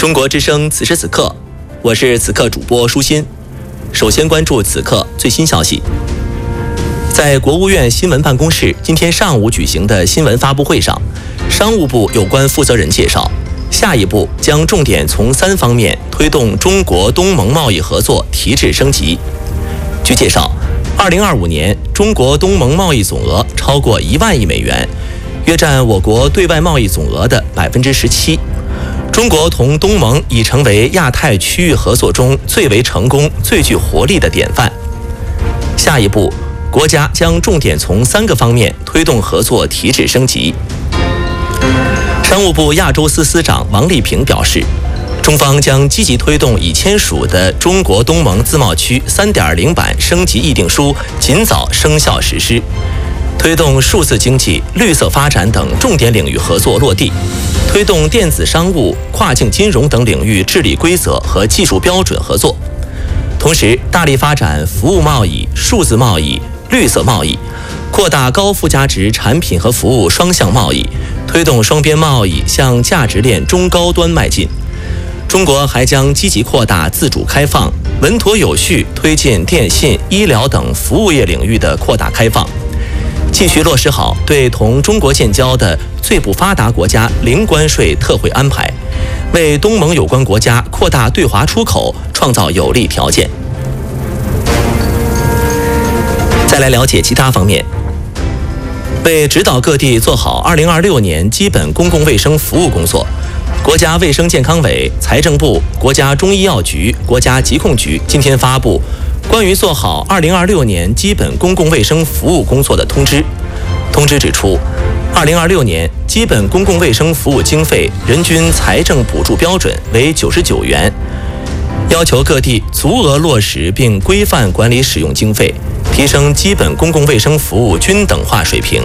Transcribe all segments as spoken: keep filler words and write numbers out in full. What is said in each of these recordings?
中国之声此时此刻，我是此刻主播舒心。首先关注此刻最新消息。在国务院新闻办公室今天上午举行的新闻发布会上，商务部有关负责人介绍，下一步将重点从三方面推动中国东盟贸易合作提质升级。据介绍，二零二五年中国东盟贸易总额超过一万亿美元，约占我国对外贸易总额的百分之十七。中国同东盟已成为亚太区域合作中最为成功、最具活力的典范。下一步，国家将重点从三个方面推动合作提质升级。商务部亚洲司司长王丽萍表示，中方将积极推动已签署的中国东盟自贸区 三点零 版升级议定书尽早生效实施，推动数字经济、绿色发展等重点领域合作落地，推动电子商务、跨境金融等领域治理规则和技术标准合作。同时，大力发展服务贸易、数字贸易、绿色贸易，扩大高附加值产品和服务双向贸易，推动双边贸易向价值链中高端迈进。中国还将积极扩大自主开放，稳妥有序推进电信、医疗等服务业领域的扩大开放，继续落实好对同中国建交的最不发达国家零关税特惠安排，为东盟有关国家扩大对华出口创造有利条件。再来了解其他方面。为指导各地做好二零二六年基本公共卫生服务工作，国家卫生健康委、财政部、国家中医药局、国家疾控局今天发布关于做好二零二六年基本公共卫生服务工作的通知。通知指出，二零二六年基本公共卫生服务经费人均财政补助标准为九十九元，要求各地足额落实并规范管理使用经费，提升基本公共卫生服务均等化水平。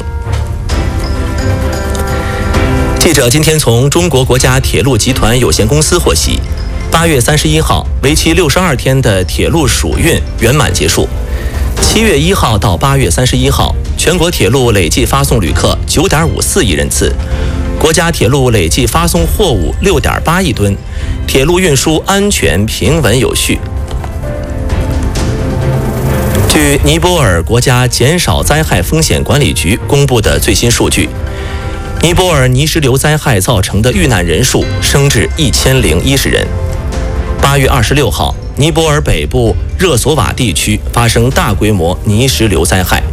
记者今天从中国国家铁路集团有限公司获悉，八月三十一号，为期六十二天的铁路暑运圆满结束。七月一号到八月三十一号，全国铁路累计发送旅客 九点五四亿人次，国家铁路累计发送货物 六点八亿吨，铁路运输安全、平稳、有序。据尼泊尔国家减少灾害风险管理局公布的最新数据，尼泊尔泥石流灾害造成的遇难人数升至一千零一十人。八月二十六号，尼泊尔北部热索瓦地区发生大规模泥石流灾害。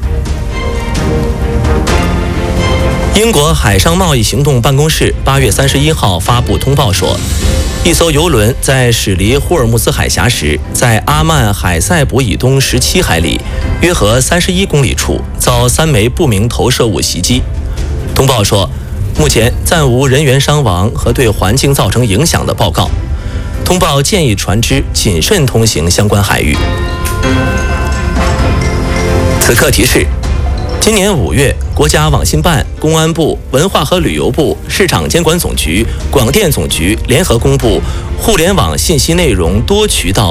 英国海上贸易行动办公室八月三十一号发布通报说，一艘邮轮在驶离霍尔木兹海峡时，在阿曼海塞卜以东十七海里，约合三十一公里处遭三枚不明投射物袭击。通报说，目前暂无人员伤亡和对环境造成影响的报告。通报建议船只谨慎通行相关海域。此刻提示，今年五月，国家网信办、公安部、文化和旅游部、市场监管总局、广电总局联合公布《互联网信息内容多渠道